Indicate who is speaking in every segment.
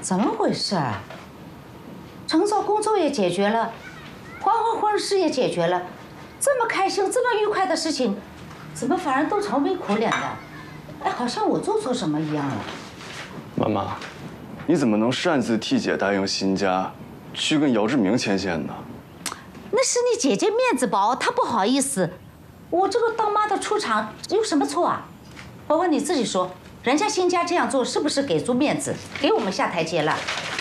Speaker 1: 怎么回事儿？郑嫂工作也解决了，欢婚事也解决了，这么开心、这么愉快的事情，怎么反而都愁眉苦脸的？哎，好像我做错什么一样了。
Speaker 2: 妈妈，你怎么能擅自替姐答应新家，去跟姚志明牵线呢？
Speaker 1: 那是你姐姐面子薄，她不好意思。我这个当妈的出场有什么错啊？包括你自己说，人家新家这样做是不是给足面子，给我们下台阶了？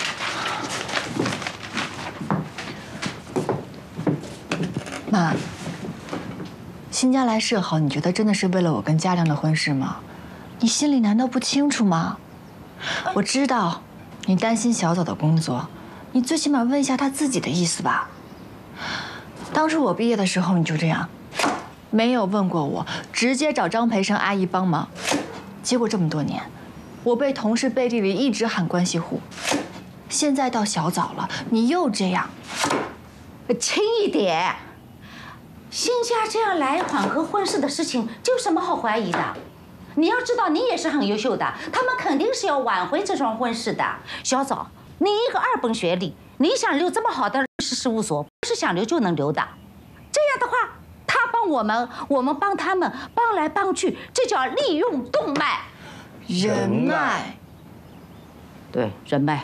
Speaker 3: 妈，新家来示好，你觉得真的是为了我跟嘉良的婚事吗？你心里难道不清楚吗？我知道，你担心小枣的工作，你最起码问一下他自己的意思吧。当初我毕业的时候你就这样，没有问过我，直接找张培生阿姨帮忙，结果这么多年，我被同事背地里一直喊关系户，现在到小枣了，你又这样，
Speaker 1: 轻一点。新家这样来缓和婚事的事情，就有什么好怀疑的？你要知道，你也是很优秀的，他们肯定是要挽回这桩婚事的。小枣，你一个2本学历，你想留这么好的律师事务所，不是想留就能留的。这样的话，他帮我们，我们帮他们，帮来帮去，这叫利用动脉。
Speaker 3: 人脉。
Speaker 1: 对，人脉。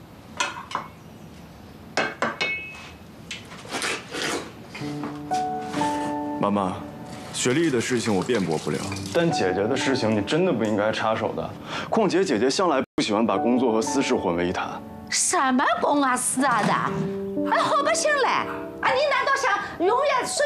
Speaker 2: 妈妈，学历的事情我辩驳不了，但姐姐的事情你真的不应该插手的。况且姐姐向来不喜欢把工作和私事混为一谈。
Speaker 1: 什么公啊私啊的？哎，好不行嘞！啊，你难道想永远睡